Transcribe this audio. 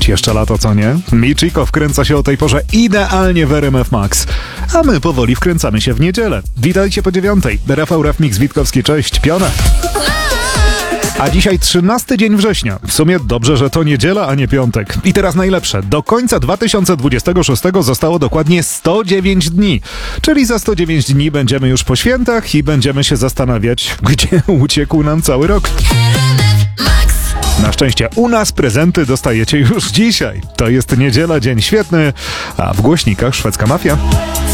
doczekać jeszcze lato, co nie? Michiko wkręca się o tej porze idealnie w RMF Max. A my powoli wkręcamy się w niedzielę. Witajcie po 9:00. Rafał Rafmix Witkowski, cześć, piona. A dzisiaj 13 dzień września. W sumie dobrze, że to niedziela, a nie piątek. I teraz najlepsze. Do końca 2026 zostało dokładnie 109 dni. Czyli za 109 dni będziemy już po świętach i będziemy się zastanawiać, gdzie uciekł nam cały rok. Na szczęście u nas prezenty dostajecie już dzisiaj. To jest niedziela, dzień świetny, a w głośnikach szwedzka mafia.